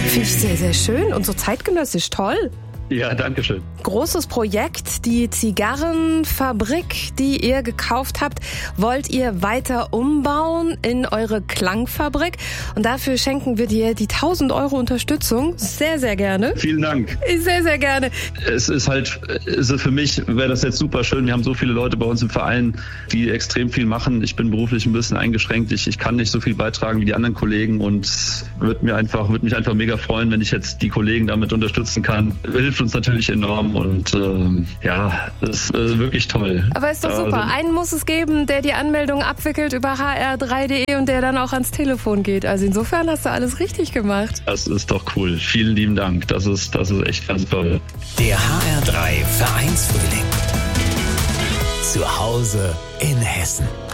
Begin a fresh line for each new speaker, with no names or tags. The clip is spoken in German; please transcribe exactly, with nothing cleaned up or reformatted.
Finde ich sehr, sehr schön und so zeitgenössisch toll.
Ja, danke schön.
Großes Projekt, die Zigarrenfabrik, die ihr gekauft habt, wollt ihr weiter umbauen in eure Klangfabrik. Und dafür schenken wir dir die tausend Euro Unterstützung. Sehr, sehr gerne.
Vielen Dank.
Sehr, sehr gerne.
Es ist halt, ist für mich wäre das jetzt super schön. Wir haben so viele Leute bei uns im Verein, die extrem viel machen. Ich bin beruflich ein bisschen eingeschränkt. Ich, ich kann nicht so viel beitragen wie die anderen Kollegen und würde mir einfach, würde mich einfach mega freuen, wenn ich jetzt die Kollegen damit unterstützen kann. Hilft uns natürlich enorm und ähm, ja, das ist äh, wirklich toll.
Aber ist doch super.
Also,
einen muss es geben, der die Anmeldung abwickelt über h r drei punkt d e und der dann auch ans Telefon geht. Also insofern hast du alles richtig gemacht.
Das ist doch cool. Vielen lieben Dank. Das ist, das ist echt ganz toll.
Der H R drei Vereinsfrühling. Zu Hause in Hessen.